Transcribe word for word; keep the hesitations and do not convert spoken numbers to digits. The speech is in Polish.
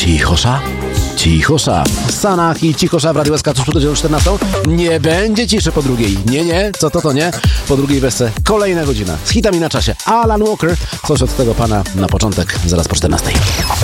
Cichosza, cichosza. W Stanach i cichosza w Radiu S K tuż przed godziną czternastą. Nie będzie ciszy po drugiej. Nie, nie, co to, to nie. Po drugiej wersce kolejna godzina z hitami na czasie. Alan Walker, coś od tego pana na początek, zaraz po czternastej.